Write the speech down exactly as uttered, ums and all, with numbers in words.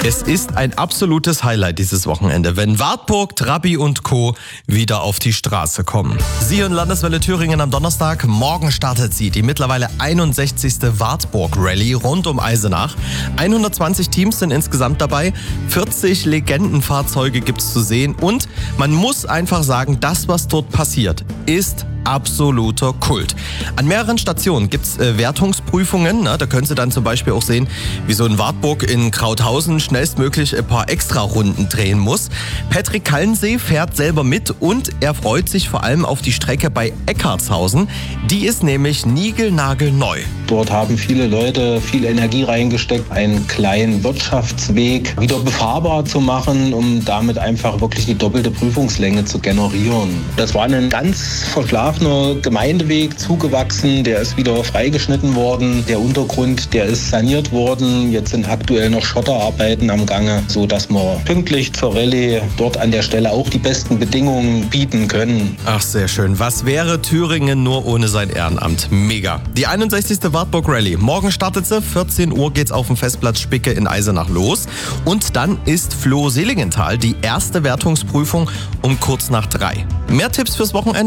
Es ist ein absolutes Highlight dieses Wochenende, wenn Wartburg, Trabi und Co. wieder auf die Straße kommen. Sie hören Landeswelle Thüringen am Donnerstag. Morgen startet sie, die mittlerweile einundsechzigste Wartburg Rallye rund um Eisenach. hundertzwanzig Teams sind insgesamt dabei, vierzig Legendenfahrzeuge gibt's zu sehen und man muss einfach sagen, das, was dort passiert, ist absoluter Kult. An mehreren Stationen gibt's äh, Wertungsprüfungen. Na, da können Sie dann zum Beispiel auch sehen, wie so ein Wartburg in Krauthausen schnellstmöglich ein paar Extra-Runden drehen muss. Patrick Kallensee fährt selber mit und er freut sich vor allem auf die Strecke bei Eckartshausen. Die ist nämlich niegelnagelneu. Dort haben viele Leute viel Energie reingesteckt, einen kleinen Wirtschaftsweg wieder befahrbar zu machen, um damit einfach wirklich die doppelte Prüfungslänge zu generieren. Das war ein ganz verschlafener Gemeindeweg, zugewachsen, der ist wieder freigeschnitten worden. Der Untergrund, der ist saniert worden. Jetzt sind aktuell noch Schotterarbeiten am Gange, sodass wir pünktlich zur Rallye dort an der Stelle auch die besten Bedingungen bieten können. Ach, sehr schön. Was wäre Thüringen nur ohne sein Ehrenamt? Mega. Die einundsechzigste Wartburg Rallye. Morgen startet sie. vierzehn Uhr geht's auf dem Festplatz Spicke in Eisenach los. Und dann ist Floh-Seligenthal die erste Wertungsprüfung um kurz nach drei. Mehr Tipps fürs Wochenende